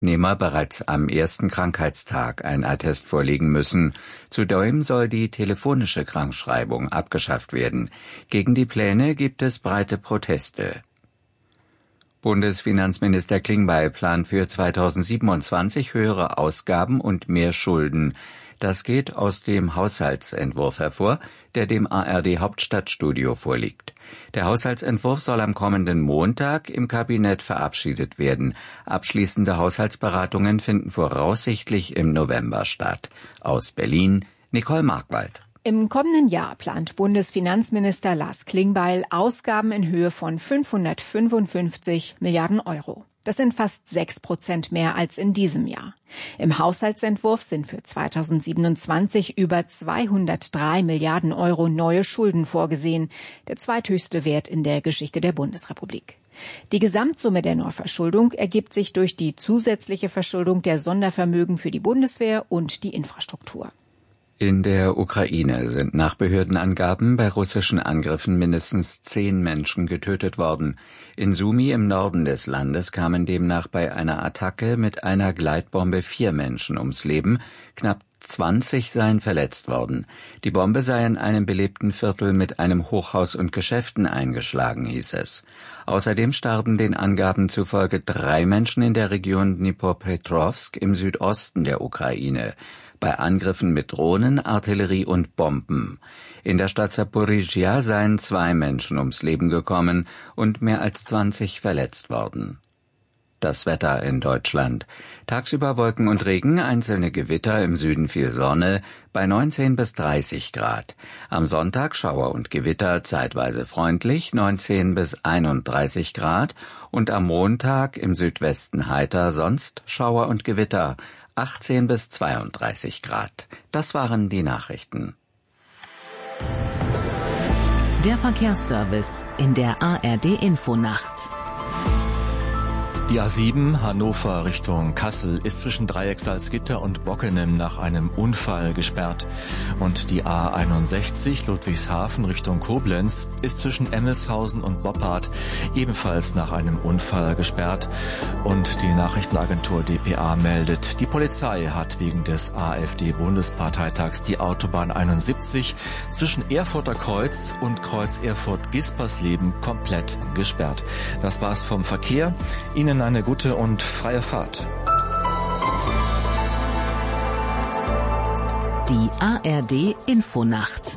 Arbeitnehmer bereits am ersten Krankheitstag ein Attest vorlegen müssen. Zudem soll die telefonische Krankschreibung abgeschafft werden. Gegen die Pläne gibt es breite Proteste. Bundesfinanzminister Klingbeil plant für 2027 höhere Ausgaben und mehr Schulden. Das geht aus dem Haushaltsentwurf hervor, der dem ARD Hauptstadtstudio vorliegt. Der Haushaltsentwurf soll am kommenden Montag im Kabinett verabschiedet werden. Abschließende Haushaltsberatungen finden voraussichtlich im November statt. Aus Berlin, Nicole Markwald. Im kommenden Jahr plant Bundesfinanzminister Lars Klingbeil Ausgaben in Höhe von 555 Milliarden Euro. Das sind fast 6% mehr als in diesem Jahr. Im Haushaltsentwurf sind für 2027 über 203 Milliarden Euro neue Schulden vorgesehen, der zweithöchste Wert in der Geschichte der Bundesrepublik. Die Gesamtsumme der Neuverschuldung ergibt sich durch die zusätzliche Verschuldung der Sondervermögen für die Bundeswehr und die Infrastruktur. In der Ukraine sind nach Behördenangaben bei russischen Angriffen mindestens 10 Menschen getötet worden. In Sumy im Norden des Landes kamen demnach bei einer Attacke mit einer Gleitbombe 4 Menschen ums Leben. Knapp 20 seien verletzt worden. Die Bombe sei in einem belebten Viertel mit einem Hochhaus und Geschäften eingeschlagen, hieß es. Außerdem starben den Angaben zufolge 3 Menschen in der Region Dnipropetrovsk im Südosten der Ukraine. Bei Angriffen mit Drohnen, Artillerie und Bomben. In der Stadt Saporizhia seien 2 Menschen ums Leben gekommen und mehr als 20 verletzt worden. Das Wetter in Deutschland. Tagsüber Wolken und Regen, einzelne Gewitter, im Süden viel Sonne, bei 19 bis 30 Grad. Am Sonntag Schauer und Gewitter, zeitweise freundlich, 19 bis 31 Grad. Und am Montag im Südwesten heiter, sonst Schauer und Gewitter, 18 bis 32 Grad. Das waren die Nachrichten. Der Verkehrsservice in der ARD Infonacht. Die A7 Hannover Richtung Kassel ist zwischen Dreieck Salzgitter und Bockenem nach einem Unfall gesperrt. Und die A61 Ludwigshafen Richtung Koblenz ist zwischen Emmelshausen und Boppard ebenfalls nach einem Unfall gesperrt. Und die Nachrichtenagentur dpa meldet, die Polizei hat wegen des AfD-Bundesparteitags die Autobahn 71 zwischen Erfurter Kreuz und Kreuz Erfurt-Gispersleben komplett gesperrt. Das war's vom Verkehr. Ihnen eine gute und freie Fahrt. Die ARD Infonacht.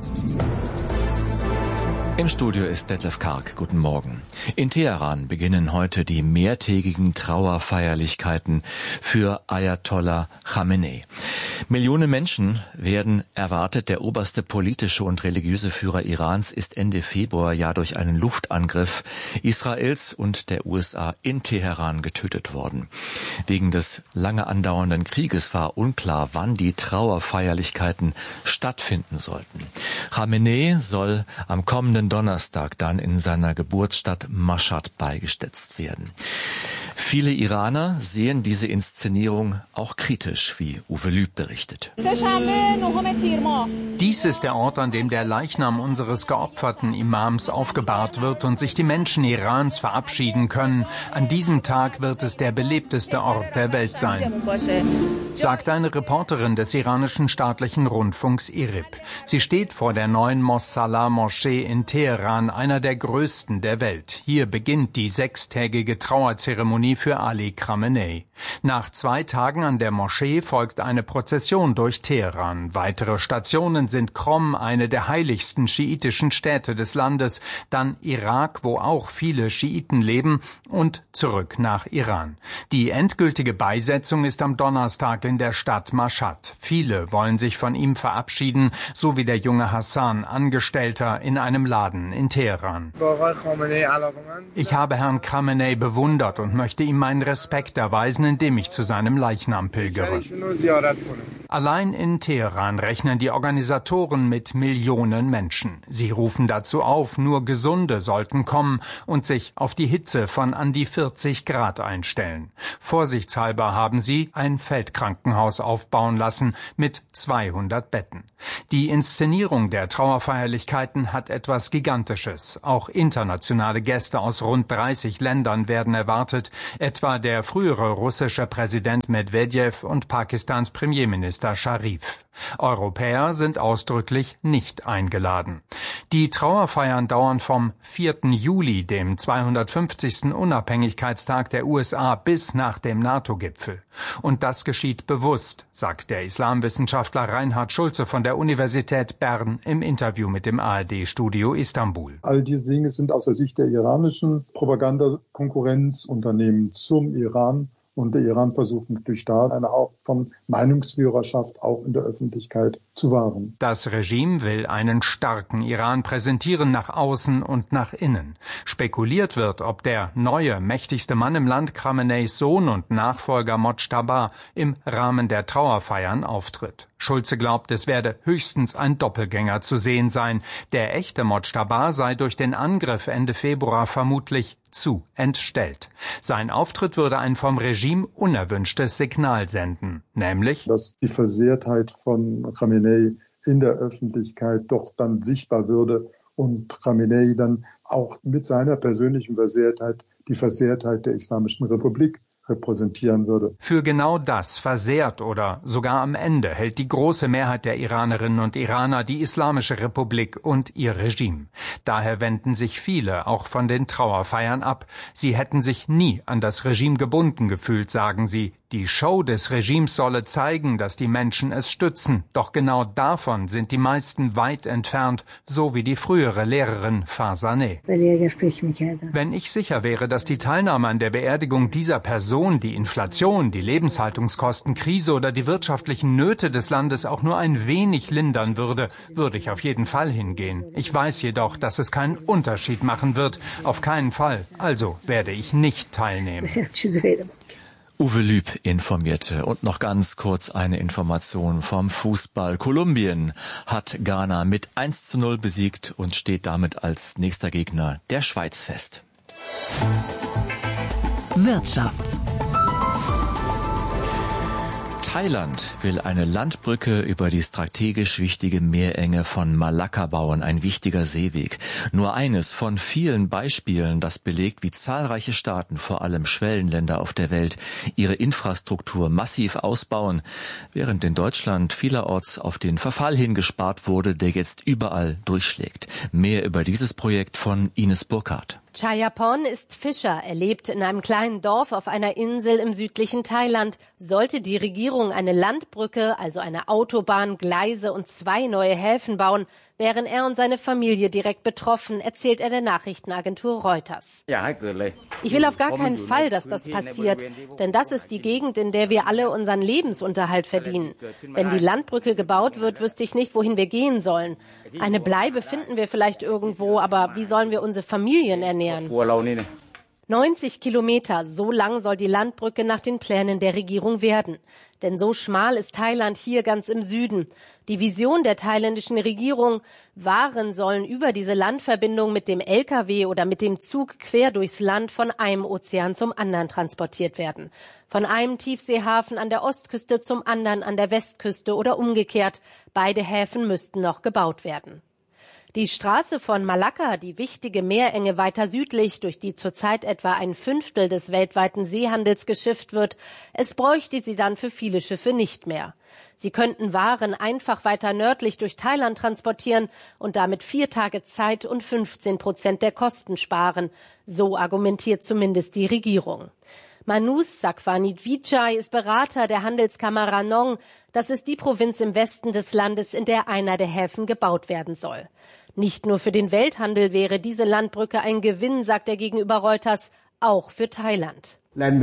Im Studio ist Detlef Karg. Guten Morgen. In Teheran beginnen heute die mehrtägigen Trauerfeierlichkeiten für Ayatollah Khamenei. Millionen Menschen werden erwartet. Der oberste politische und religiöse Führer Irans ist Ende Februar ja durch einen Luftangriff Israels und der USA in Teheran getötet worden. Wegen des lange andauernden Krieges war unklar, wann die Trauerfeierlichkeiten stattfinden sollten. Khamenei soll am kommenden Donnerstag dann in seiner Geburtsstadt Mashhad beigesetzt werden. Viele Iraner sehen diese Inszenierung auch kritisch, wie Uwe Lüb berichtet. Dies ist der Ort, an dem der Leichnam unseres geopferten Imams aufgebahrt wird und sich die Menschen Irans verabschieden können. An diesem Tag wird es der belebteste Ort der Welt sein, sagt eine Reporterin des iranischen staatlichen Rundfunks IRIB. Sie steht vor der neuen Mossalah-Moschee in Teheran, einer der größten der Welt. Hier beginnt die 6-tägige Trauerzeremonie für Ali Khamenei. Nach 2 Tagen an der Moschee folgt eine Prozession durch Teheran. Weitere Stationen sind Qom, eine der heiligsten schiitischen Städte des Landes, dann Irak, wo auch viele Schiiten leben, und zurück nach Iran. Die endgültige Beisetzung ist am Donnerstag in der Stadt Mashhad. Viele wollen sich von ihm verabschieden, so wie der junge Hassan, Angestellter in einem Laden in Teheran. Ich habe Herrn Khamenei bewundert und möchte ihm meinen Respekt erweisen, indem ich zu seinem Leichnam pilgere. Allein in Teheran rechnen die Organisatoren mit Millionen Menschen. Sie rufen dazu auf, nur Gesunde sollten kommen und sich auf die Hitze von an die 40 Grad einstellen. Vorsichtshalber haben sie ein Feldkrankenhaus aufbauen lassen mit 200 Betten. Die Inszenierung der Trauerfeierlichkeiten hat etwas Gigantisches. Auch internationale Gäste aus rund 30 Ländern werden erwartet. etwa der frühere russische Präsident Medwedew und Pakistans Premierminister Scharif. Europäer sind ausdrücklich nicht eingeladen. Die Trauerfeiern dauern vom 4. Juli, dem 250. Unabhängigkeitstag der USA, bis nach dem NATO-Gipfel. Und das geschieht bewusst, sagt der Islamwissenschaftler Reinhard Schulze von der Universität Bern im Interview mit dem ARD-Studio Istanbul. All diese Dinge sind aus der Sicht der iranischen Propagandakonkurrenzunternehmen zum Iran. Und der Iran versucht natürlich da eine Art von Meinungsführerschaft auch in der Öffentlichkeit zu wahren. Das Regime will einen starken Iran präsentieren nach außen und nach innen. Spekuliert wird, ob der neue, mächtigste Mann im Land, Khameneis Sohn und Nachfolger Mojtaba, im Rahmen der Trauerfeiern auftritt. Schulze glaubt, es werde höchstens ein Doppelgänger zu sehen sein. Der echte Mojtaba sei durch den Angriff Ende Februar vermutlich zu entstellt. Sein Auftritt würde ein vom Regime unerwünschtes Signal senden, nämlich, dass die Versehrtheit von Khamenei in der Öffentlichkeit doch dann sichtbar würde und Khamenei dann auch mit seiner persönlichen Versehrtheit die Versehrtheit der Islamischen Republik repräsentieren würde. Für genau das versehrt oder sogar am Ende hält die große Mehrheit der Iranerinnen und Iraner die Islamische Republik und ihr Regime. Daher wenden sich viele auch von den Trauerfeiern ab. Sie hätten sich nie an das Regime gebunden gefühlt, sagen sie. Die Show des Regimes solle zeigen, dass die Menschen es stützen. Doch genau davon sind die meisten weit entfernt, so wie die frühere Lehrerin Farzaneh. Wenn ich sicher wäre, dass die Teilnahme an der Beerdigung dieser Person die Inflation, die Lebenshaltungskostenkrise oder die wirtschaftlichen Nöte des Landes auch nur ein wenig lindern würde, würde ich auf jeden Fall hingehen. Ich weiß jedoch, dass es keinen Unterschied machen wird. Auf keinen Fall. Also werde ich nicht teilnehmen. Uwe Lüb informierte. Und noch ganz kurz eine Information vom Fußball. Kolumbien hat Ghana mit 1:0 besiegt und steht damit als nächster Gegner der Schweiz fest. Wirtschaft. Thailand will eine Landbrücke über die strategisch wichtige Meerenge von Malakka bauen, ein wichtiger Seeweg. Nur eines von vielen Beispielen, das belegt, wie zahlreiche Staaten, vor allem Schwellenländer auf der Welt, ihre Infrastruktur massiv ausbauen, während in Deutschland vielerorts auf den Verfall hingespart wurde, der jetzt überall durchschlägt. Mehr über dieses Projekt von Ines Burkhardt. Chayapon ist Fischer. Er lebt in einem kleinen Dorf auf einer Insel im südlichen Thailand. Sollte die Regierung eine Landbrücke, also eine Autobahn, Gleise und 2 neue Häfen bauen, wären er und seine Familie direkt betroffen, erzählt er der Nachrichtenagentur Reuters. Ich will auf gar keinen Fall, dass das passiert, denn das ist die Gegend, in der wir alle unseren Lebensunterhalt verdienen. Wenn die Landbrücke gebaut wird, wüsste ich nicht, wohin wir gehen sollen. Eine Bleibe finden wir vielleicht irgendwo, aber wie sollen wir unsere Familien ernähren? 90 Kilometer, so lang soll die Landbrücke nach den Plänen der Regierung werden. Denn so schmal ist Thailand hier ganz im Süden. Die Vision der thailändischen Regierung: Waren sollen über diese Landverbindung mit dem LKW oder mit dem Zug quer durchs Land von einem Ozean zum anderen transportiert werden. Von einem Tiefseehafen an der Ostküste zum anderen an der Westküste oder umgekehrt. Beide Häfen müssten noch gebaut werden. Die Straße von Malakka, die wichtige Meerenge weiter südlich, durch die zurzeit etwa 1/5 des weltweiten Seehandels geschifft wird, es bräuchte sie dann für viele Schiffe nicht mehr. Sie könnten Waren einfach weiter nördlich durch Thailand transportieren und damit 4 Tage Zeit und 15% der Kosten sparen. So argumentiert zumindest die Regierung. Manus Sakwanidvichai ist Berater der Handelskammer Ranong. Das ist die Provinz im Westen des Landes, in der einer der Häfen gebaut werden soll. Nicht nur für den Welthandel wäre diese Landbrücke ein Gewinn, sagt er gegenüber Reuters, auch für Thailand.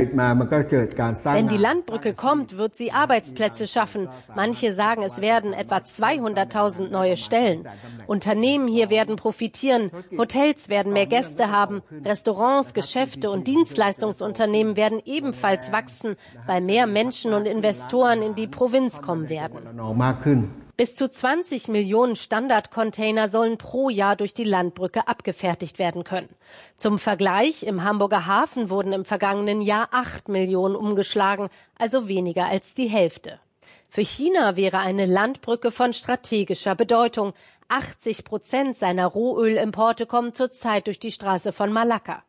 Wenn die Landbrücke kommt, wird sie Arbeitsplätze schaffen. Manche sagen, es werden etwa 200.000 neue Stellen. Unternehmen hier werden profitieren, Hotels werden mehr Gäste haben, Restaurants, Geschäfte und Dienstleistungsunternehmen werden ebenfalls wachsen, weil mehr Menschen und Investoren in die Provinz kommen werden. Bis zu 20 Millionen Standardcontainer sollen pro Jahr durch die Landbrücke abgefertigt werden können. Zum Vergleich, im Hamburger Hafen wurden im vergangenen Jahr 8 Millionen umgeschlagen, also weniger als die Hälfte. Für China wäre eine Landbrücke von strategischer Bedeutung. 80% seiner Rohölimporte kommen zurzeit durch die Straße von Malakka.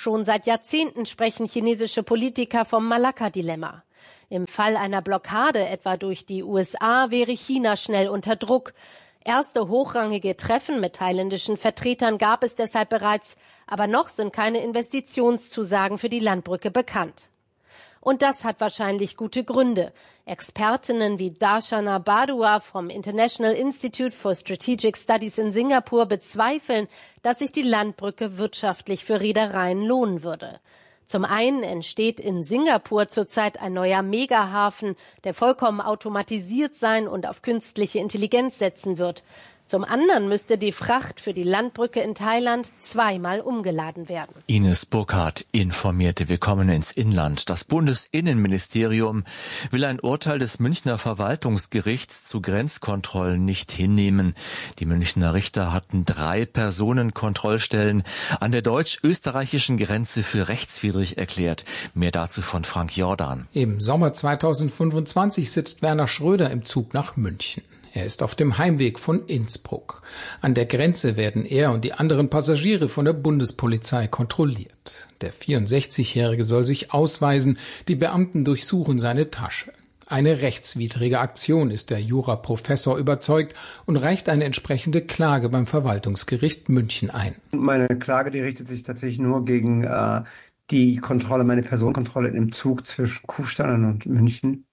Schon seit Jahrzehnten sprechen chinesische Politiker vom Malakka-Dilemma. Im Fall einer Blockade, etwa durch die USA, wäre China schnell unter Druck. Erste hochrangige Treffen mit thailändischen Vertretern gab es deshalb bereits, aber noch sind keine Investitionszusagen für die Landbrücke bekannt. Und das hat wahrscheinlich gute Gründe. Expertinnen wie Darshana Badua vom International Institute for Strategic Studies in Singapur bezweifeln, dass sich die Landbrücke wirtschaftlich für Reedereien lohnen würde. Zum einen entsteht in Singapur zurzeit ein neuer Megahafen, der vollkommen automatisiert sein und auf künstliche Intelligenz setzen wird. Zum anderen müsste die Fracht für die Landbrücke in Thailand zweimal umgeladen werden. Ines Burkhardt informierte. Wir kommen ins Inland. Das Bundesinnenministerium will ein Urteil des Münchner Verwaltungsgerichts zu Grenzkontrollen nicht hinnehmen. Die Münchner Richter hatten 3 Personenkontrollstellen an der deutsch-österreichischen Grenze für rechtswidrig erklärt. Mehr dazu von Frank Jordan. Im Sommer 2025 sitzt Werner Schröder im Zug nach München. Er ist auf dem Heimweg von Innsbruck. An der Grenze werden er und die anderen Passagiere von der Bundespolizei kontrolliert. Der 64-Jährige soll sich ausweisen, die Beamten durchsuchen seine Tasche. Eine rechtswidrige Aktion, ist der Juraprofessor überzeugt und reicht eine entsprechende Klage beim Verwaltungsgericht München ein. Meine Klage, die richtet sich tatsächlich nur gegen die Kontrolle, meine Personenkontrolle im Zug zwischen Kufstein und München,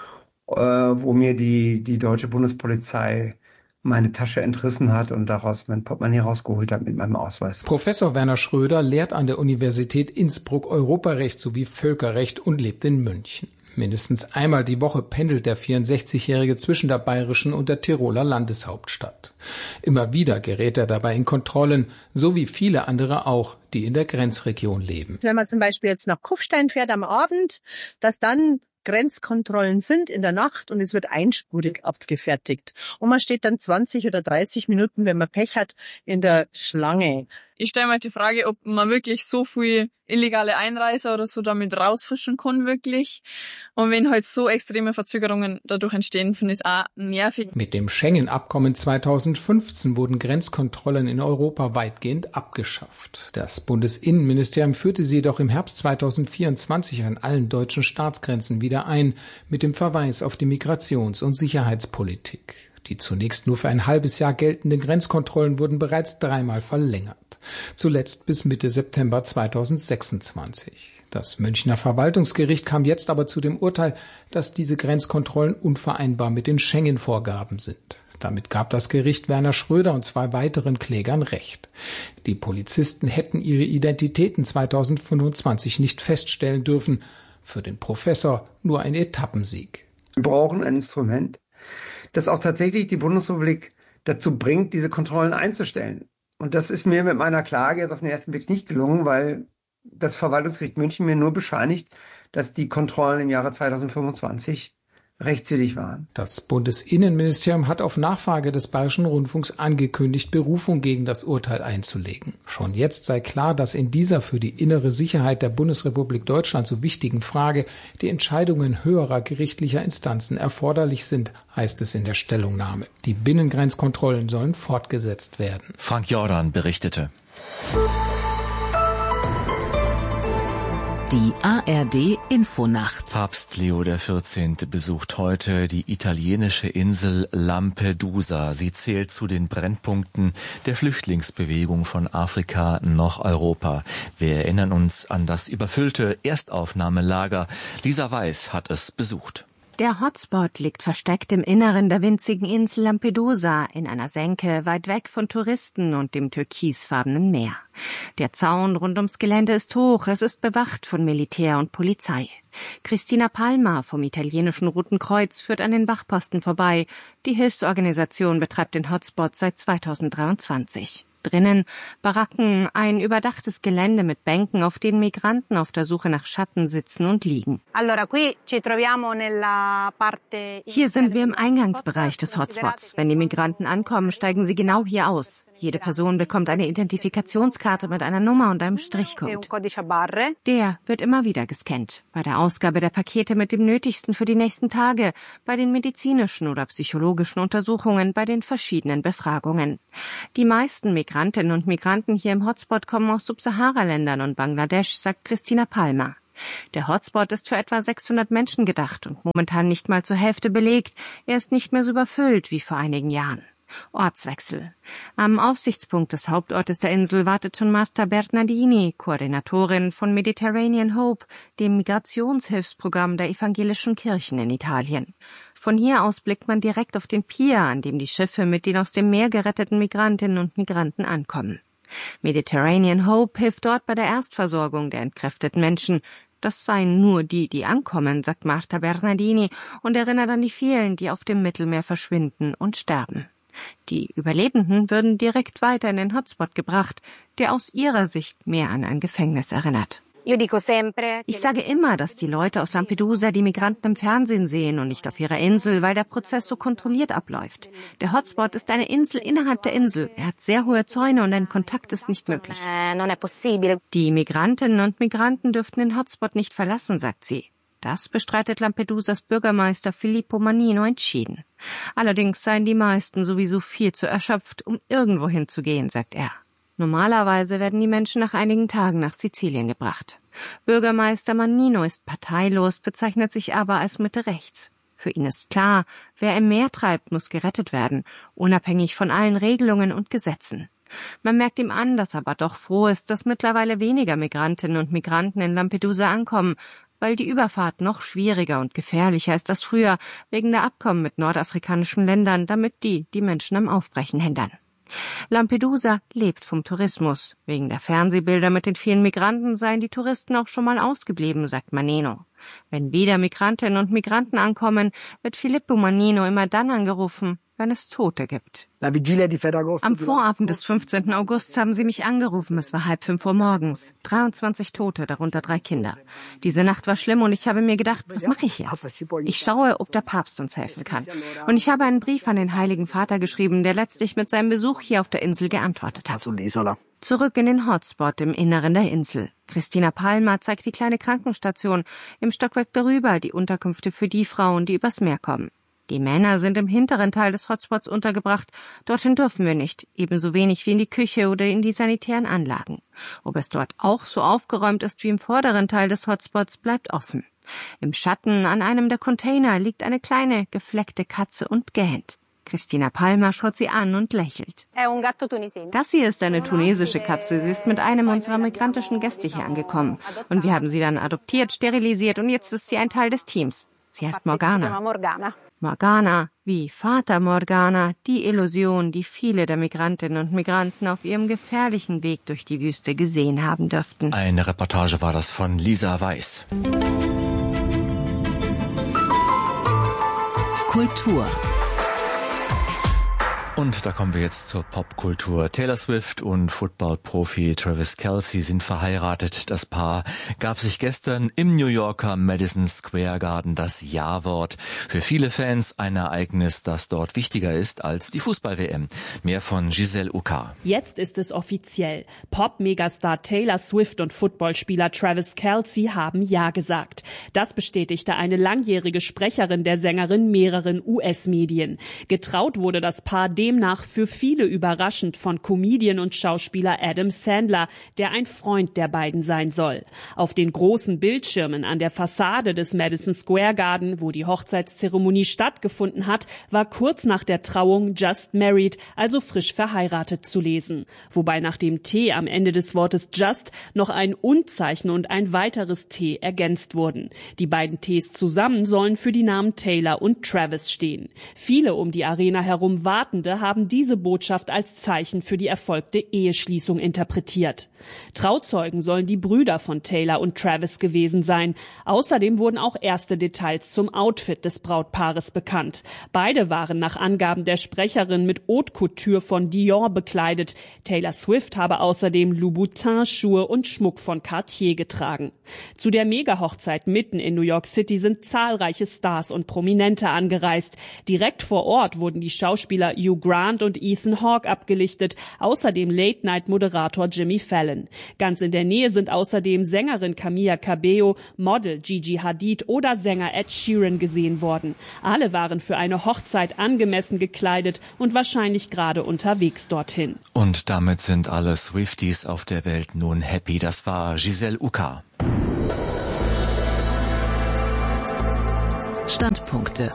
wo mir die deutsche Bundespolizei meine Tasche entrissen hat und daraus mein Portemonnaie rausgeholt hat mit meinem Ausweis. Professor Werner Schröder lehrt an der Universität Innsbruck Europarecht sowie Völkerrecht und lebt in München. Mindestens einmal die Woche pendelt der 64-Jährige zwischen der bayerischen und der Tiroler Landeshauptstadt. Immer wieder gerät er dabei in Kontrollen, so wie viele andere auch, die in der Grenzregion leben. Wenn man zum Beispiel jetzt nach Kufstein fährt am Abend, dass dann Grenzkontrollen sind in der Nacht und es wird einspurig abgefertigt. Und man steht dann 20 oder 30 Minuten, wenn man Pech hat, in der Schlange. Ich stelle mir halt die Frage, ob man wirklich so viel illegale Einreiser oder so damit rausfischen kann wirklich. Und wenn halt so extreme Verzögerungen dadurch entstehen, finde ich es auch nervig. Mit dem Schengen-Abkommen 2015 wurden Grenzkontrollen in Europa weitgehend abgeschafft. Das Bundesinnenministerium führte sie jedoch im Herbst 2024 an allen deutschen Staatsgrenzen wieder ein, mit dem Verweis auf die Migrations- und Sicherheitspolitik. Die zunächst nur für ein halbes Jahr geltenden Grenzkontrollen wurden bereits 3-mal verlängert. Zuletzt bis Mitte September 2026. Das Münchner Verwaltungsgericht kam jetzt aber zu dem Urteil, dass diese Grenzkontrollen unvereinbar mit den Schengen-Vorgaben sind. Damit gab das Gericht Werner Schröder und 2 weiteren Klägern Recht. Die Polizisten hätten ihre Identitäten 2025 nicht feststellen dürfen. Für den Professor nur ein Etappensieg. Wir brauchen ein Instrument, das auch tatsächlich die Bundesrepublik dazu bringt, diese Kontrollen einzustellen. Und das ist mir mit meiner Klage jetzt auf den ersten Blick nicht gelungen, weil das Verwaltungsgericht München mir nur bescheinigt, dass die Kontrollen im Jahre 2025 rechtswidrig waren. Das Bundesinnenministerium hat auf Nachfrage des Bayerischen Rundfunks angekündigt, Berufung gegen das Urteil einzulegen. Schon jetzt sei klar, dass in dieser für die innere Sicherheit der Bundesrepublik Deutschland so wichtigen Frage die Entscheidungen höherer gerichtlicher Instanzen erforderlich sind, heißt es in der Stellungnahme. Die Binnengrenzkontrollen sollen fortgesetzt werden. Frank Jordan berichtete. Die ARD Infonacht. Papst Leo XIV. Besucht heute die italienische Insel Lampedusa. Sie zählt zu den Brennpunkten der Flüchtlingsbewegung von Afrika nach Europa. Wir erinnern uns an das überfüllte Erstaufnahmelager. Lisa Weiß hat es besucht. Der Hotspot liegt versteckt im Inneren der winzigen Insel Lampedusa, in einer Senke weit weg von Touristen und dem türkisfarbenen Meer. Der Zaun rund ums Gelände ist hoch, es ist bewacht von Militär und Polizei. Christina Palma vom italienischen Roten Kreuz führt an den Wachposten vorbei. Die Hilfsorganisation betreibt den Hotspot seit 2023. Drinnen Baracken, ein überdachtes Gelände mit Bänken, auf denen Migranten auf der Suche nach Schatten sitzen und liegen. Hier sind wir im Eingangsbereich des Hotspots. Wenn die Migranten ankommen, steigen sie genau hier aus. Jede Person bekommt eine Identifikationskarte mit einer Nummer und einem Strichcode. Der wird immer wieder gescannt. Bei der Ausgabe der Pakete mit dem Nötigsten für die nächsten Tage, bei den medizinischen oder psychologischen Untersuchungen, bei den verschiedenen Befragungen. Die meisten Migrantinnen und Migranten hier im Hotspot kommen aus Subsahara-Ländern und Bangladesch, sagt Christina Palmer. Der Hotspot ist für etwa 600 Menschen gedacht und momentan nicht mal zur Hälfte belegt. Er ist nicht mehr so überfüllt wie vor einigen Jahren. Ortswechsel. Am Aussichtspunkt des Hauptortes der Insel wartet schon Marta Bernardini, Koordinatorin von Mediterranean Hope, dem Migrationshilfsprogramm der evangelischen Kirchen in Italien. Von hier aus blickt man direkt auf den Pier, an dem die Schiffe mit den aus dem Meer geretteten Migrantinnen und Migranten ankommen. Mediterranean Hope hilft dort bei der Erstversorgung der entkräfteten Menschen. Das seien nur die ankommen, sagt Marta Bernardini und erinnert an die vielen, die auf dem Mittelmeer verschwinden und sterben. Die Überlebenden würden direkt weiter in den Hotspot gebracht, der aus ihrer Sicht mehr an ein Gefängnis erinnert. Ich sage immer, dass die Leute aus Lampedusa die Migranten im Fernsehen sehen und nicht auf ihrer Insel, weil der Prozess so kontrolliert abläuft. Der Hotspot ist eine Insel innerhalb der Insel. Er hat sehr hohe Zäune und ein Kontakt ist nicht möglich. Die Migrantinnen und Migranten dürften den Hotspot nicht verlassen, sagt sie. Das bestreitet Lampedusas Bürgermeister Filippo Mannino entschieden. Allerdings seien die meisten sowieso viel zu erschöpft, um irgendwo hinzugehen, sagt er. Normalerweise werden die Menschen nach einigen Tagen nach Sizilien gebracht. Bürgermeister Mannino ist parteilos, bezeichnet sich aber als Mitte rechts. Für ihn ist klar, wer im Meer treibt, muss gerettet werden, unabhängig von allen Regelungen und Gesetzen. Man merkt ihm an, dass er aber doch froh ist, dass mittlerweile weniger Migrantinnen und Migranten in Lampedusa ankommen, weil die Überfahrt noch schwieriger und gefährlicher ist als früher, wegen der Abkommen mit nordafrikanischen Ländern, damit die Menschen am Aufbrechen hindern. Lampedusa lebt vom Tourismus. Wegen der Fernsehbilder mit den vielen Migranten seien die Touristen auch schon mal ausgeblieben, sagt Mannino. Wenn wieder Migrantinnen und Migranten ankommen, wird Filippo Mannino immer dann angerufen, wenn es Tote gibt. Am Vorabend des 15. August haben sie mich angerufen, es war 4:30 Uhr morgens. 23 Tote, darunter 3 Kinder. Diese Nacht war schlimm und ich habe mir gedacht, was mache ich jetzt? Ich schaue, ob der Papst uns helfen kann. Und ich habe einen Brief an den Heiligen Vater geschrieben, der letztlich mit seinem Besuch hier auf der Insel geantwortet hat. Zurück in den Hotspot im Inneren der Insel. Christina Palmer zeigt die kleine Krankenstation, im Stockwerk darüber die Unterkünfte für die Frauen, die übers Meer kommen. Die Männer sind im hinteren Teil des Hotspots untergebracht. Dorthin dürfen wir nicht, ebenso wenig wie in die Küche oder in die sanitären Anlagen. Ob es dort auch so aufgeräumt ist wie im vorderen Teil des Hotspots, bleibt offen. Im Schatten an einem der Container liegt eine kleine, gefleckte Katze und gähnt. Christina Palmer schaut sie an und lächelt. Das hier ist eine tunesische Katze. Sie ist mit einem unserer migrantischen Gäste hier angekommen. Und wir haben sie dann adoptiert, sterilisiert und jetzt ist sie ein Teil des Teams. Sie heißt Morgana. Morgana, wie Fata Morgana, die Illusion, die viele der Migrantinnen und Migranten auf ihrem gefährlichen Weg durch die Wüste gesehen haben dürften. Eine Reportage war das von Lisa Weiß. Kultur. Und da kommen wir jetzt zur Popkultur. Taylor Swift und Football-Profi Travis Kelce sind verheiratet. Das Paar gab sich gestern im New Yorker Madison Square Garden das Ja-Wort. Für viele Fans ein Ereignis, das dort wichtiger ist als die Fußball-WM. Mehr von Giselle Uckar. Jetzt ist es offiziell. Pop-Megastar Taylor Swift und Footballspieler Travis Kelce haben Ja gesagt. Das bestätigte eine langjährige Sprecherin der Sängerin mehreren US-Medien. Getraut wurde das Paar demnach für viele überraschend von Comedian und Schauspieler Adam Sandler, der ein Freund der beiden sein soll. Auf den großen Bildschirmen an der Fassade des Madison Square Garden, wo die Hochzeitszeremonie stattgefunden hat, war kurz nach der Trauung Just Married, also frisch verheiratet, zu lesen. Wobei nach dem T am Ende des Wortes Just noch ein Und-Zeichen und ein weiteres T ergänzt wurden. Die beiden Ts zusammen sollen für die Namen Taylor und Travis stehen. Viele um die Arena herum Wartende haben diese Botschaft als Zeichen für die erfolgte Eheschließung interpretiert. Trauzeugen sollen die Brüder von Taylor und Travis gewesen sein. Außerdem wurden auch erste Details zum Outfit des Brautpaares bekannt. Beide waren nach Angaben der Sprecherin mit Haute Couture von Dior bekleidet. Taylor Swift habe außerdem Louboutin-Schuhe und Schmuck von Cartier getragen. Zu der Mega-Hochzeit mitten in New York City sind zahlreiche Stars und Prominente angereist. Direkt vor Ort wurden die Schauspieler Hugh Grant und Ethan Hawke abgelichtet, außerdem Late-Night-Moderator Jimmy Fallon. Ganz in der Nähe sind außerdem Sängerin Camila Cabello, Model Gigi Hadid oder Sänger Ed Sheeran gesehen worden. Alle waren für eine Hochzeit angemessen gekleidet und wahrscheinlich gerade unterwegs dorthin. Und damit sind alle Swifties auf der Welt nun happy. Das war Giselle Uka. Standpunkte.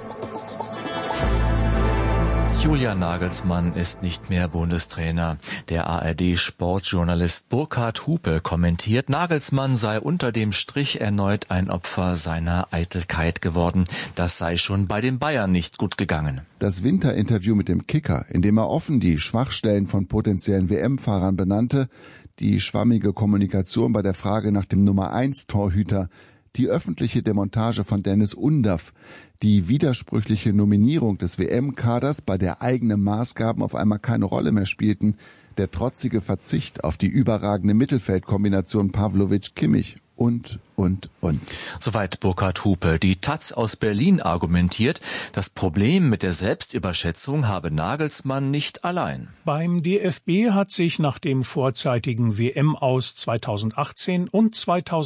Julian Nagelsmann ist nicht mehr Bundestrainer. Der ARD-Sportjournalist Burkhard Hupe kommentiert, Nagelsmann sei unter dem Strich erneut ein Opfer seiner Eitelkeit geworden. Das sei schon bei den Bayern nicht gut gegangen. Das Winterinterview mit dem Kicker, in dem er offen die Schwachstellen von potenziellen WM-Fahrern benannte, die schwammige Kommunikation bei der Frage nach dem Nummer-1-Torhüter, die öffentliche Demontage von Dennis Undaff, die widersprüchliche Nominierung des WM-Kaders, bei der eigene Maßgaben auf einmal keine Rolle mehr spielten, der trotzige Verzicht auf die überragende Mittelfeldkombination Pavlovic-Kimmich und. Soweit Burkhard Hupe. Die taz aus Berlin argumentiert, das Problem mit der Selbstüberschätzung habe Nagelsmann nicht allein. Beim DFB hat sich nach dem vorzeitigen WM-Aus 2018 und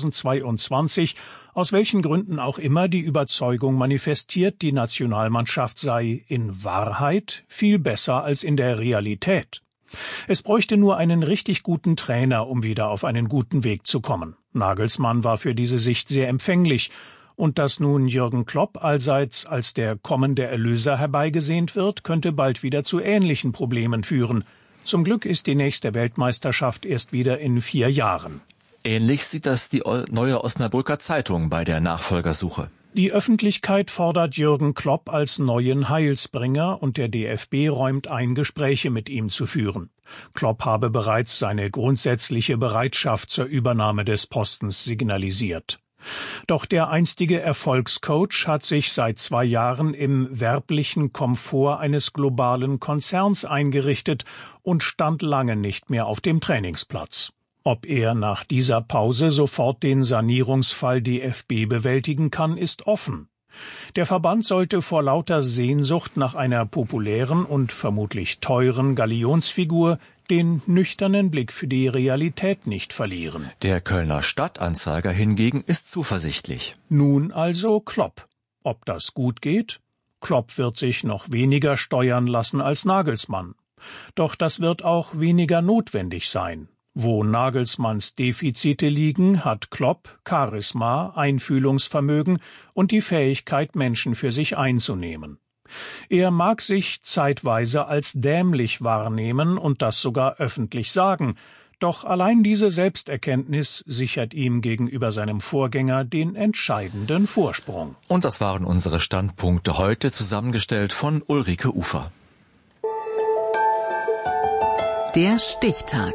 2022 aus welchen Gründen auch immer die Überzeugung manifestiert, die Nationalmannschaft sei in Wahrheit viel besser als in der Realität. Es bräuchte nur einen richtig guten Trainer, um wieder auf einen guten Weg zu kommen. Nagelsmann war für diese Sicht sehr empfänglich. Und dass nun Jürgen Klopp allseits als der kommende Erlöser herbeigesehnt wird, könnte bald wieder zu ähnlichen Problemen führen. Zum Glück ist die nächste Weltmeisterschaft erst wieder in 4 Jahren. Ähnlich sieht das die neue Osnabrücker Zeitung bei der Nachfolgersuche. Die Öffentlichkeit fordert Jürgen Klopp als neuen Heilsbringer und der DFB räumt ein, Gespräche mit ihm zu führen. Klopp habe bereits seine grundsätzliche Bereitschaft zur Übernahme des Postens signalisiert. Doch der einstige Erfolgscoach hat sich seit 2 Jahren im werblichen Komfort eines globalen Konzerns eingerichtet und stand lange nicht mehr auf dem Trainingsplatz. Ob er nach dieser Pause sofort den Sanierungsfall DFB bewältigen kann, ist offen. Der Verband sollte vor lauter Sehnsucht nach einer populären und vermutlich teuren Galionsfigur den nüchternen Blick für die Realität nicht verlieren. Der Kölner Stadtanzeiger hingegen ist zuversichtlich. Nun also Klopp. Ob das gut geht? Klopp wird sich noch weniger steuern lassen als Nagelsmann. Doch das wird auch weniger notwendig sein. Wo Nagelsmanns Defizite liegen, hat Klopp Charisma, Einfühlungsvermögen und die Fähigkeit, Menschen für sich einzunehmen. Er mag sich zeitweise als dämlich wahrnehmen und das sogar öffentlich sagen, doch allein diese Selbsterkenntnis sichert ihm gegenüber seinem Vorgänger den entscheidenden Vorsprung. Und das waren unsere Standpunkte heute, zusammengestellt von Ulrike Ufer. Der Stichtag.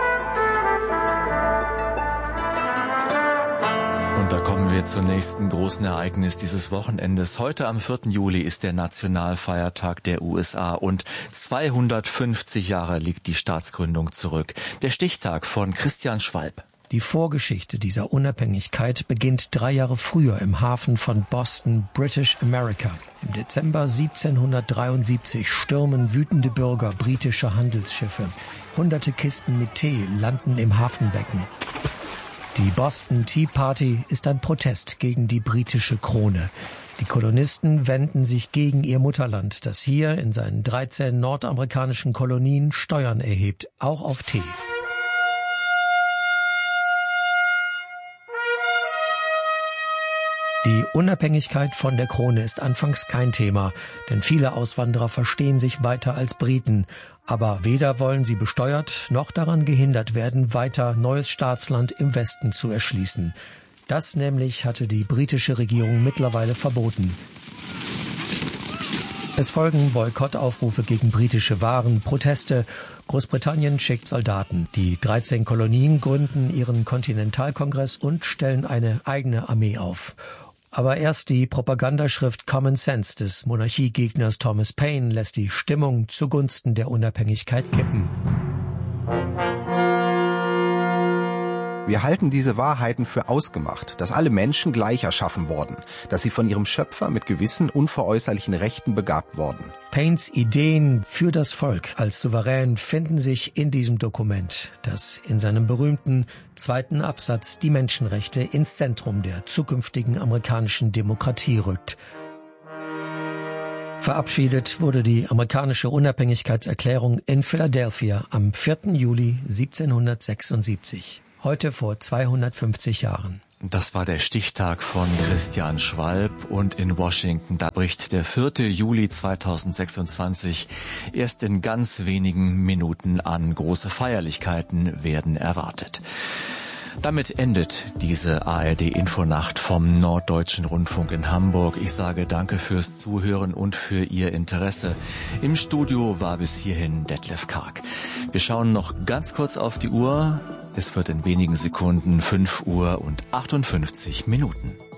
Und da kommen wir zum nächsten großen Ereignis dieses Wochenendes. Heute am 4. Juli ist der Nationalfeiertag der USA und 250 Jahre liegt die Staatsgründung zurück. Der Stichtag von Christian Schwalb. Die Vorgeschichte dieser Unabhängigkeit beginnt 3 Jahre früher im Hafen von Boston, British America. Im Dezember 1773 stürmen wütende Bürger britische Handelsschiffe. Hunderte Kisten mit Tee landen im Hafenbecken. Die Boston Tea Party ist ein Protest gegen die britische Krone. Die Kolonisten wenden sich gegen ihr Mutterland, das hier in seinen 13 nordamerikanischen Kolonien Steuern erhebt, auch auf Tee. Die Unabhängigkeit von der Krone ist anfangs kein Thema, denn viele Auswanderer verstehen sich weiter als Briten. Aber weder wollen sie besteuert noch daran gehindert werden, weiter neues Staatsland im Westen zu erschließen. Das nämlich hatte die britische Regierung mittlerweile verboten. Es folgen Boykottaufrufe gegen britische Waren, Proteste. Großbritannien schickt Soldaten. Die 13 Kolonien gründen ihren Kontinentalkongress und stellen eine eigene Armee auf. Aber erst die Propagandaschrift Common Sense des Monarchiegegners Thomas Paine lässt die Stimmung zugunsten der Unabhängigkeit kippen. Wir halten diese Wahrheiten für ausgemacht, dass alle Menschen gleich erschaffen wurden, dass sie von ihrem Schöpfer mit gewissen unveräußerlichen Rechten begabt wurden. Paines Ideen für das Volk als Souverän finden sich in diesem Dokument, das in seinem berühmten zweiten Absatz die Menschenrechte ins Zentrum der zukünftigen amerikanischen Demokratie rückt. Verabschiedet wurde die amerikanische Unabhängigkeitserklärung in Philadelphia am 4. Juli 1776, heute vor 250 Jahren. Das war der Stichtag von Christian Schwalb und in Washington, da bricht der 4. Juli 2026 erst in ganz wenigen Minuten an. Große Feierlichkeiten werden erwartet. Damit endet diese ARD-Infonacht vom Norddeutschen Rundfunk in Hamburg. Ich sage danke fürs Zuhören und für Ihr Interesse. Im Studio war bis hierhin Detlef Karg. Wir schauen noch ganz kurz auf die Uhr. Es wird in wenigen Sekunden 5:58 Uhr.